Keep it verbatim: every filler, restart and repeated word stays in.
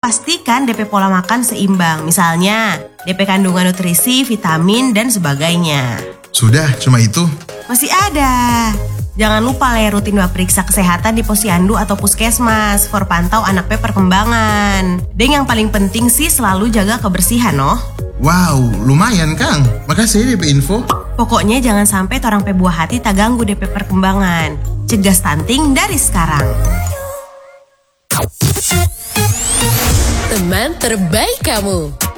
pastikan D P pola makan seimbang. Misalnya, D P kandungan nutrisi, vitamin, dan sebagainya. Sudah, cuma itu? Masih ada. Jangan lupa le rutin periksa kesehatan di posyandu atau puskesmas for pantau anak P perkembangan. Dan yang paling penting sih selalu jaga kebersihan noh. Wow, lumayan Kang. Makasih D P info. Pokoknya jangan sampai torang P buah hati tak ganggu D P perkembangan. Cegah stunting dari sekarang. Teman terbaik kamu.